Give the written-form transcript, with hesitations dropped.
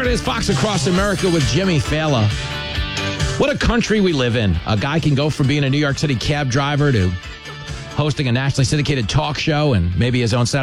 it is, Fox Across America with Jimmy Fallon. What a country we live in. A guy can go from being a New York City cab driver to hosting a nationally syndicated talk show and maybe his own Saturday